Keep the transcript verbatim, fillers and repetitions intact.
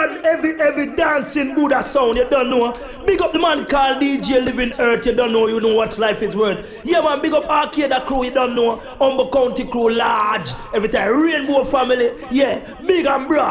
man, every every dancing Buddha sound, you don't know. Big up the man called D J Living Earth, you don't know, you know what life is worth. Yeah man, big up Arcade crew, you don't know. Humber County crew large. Every time Rainbow family, yeah, big and broad.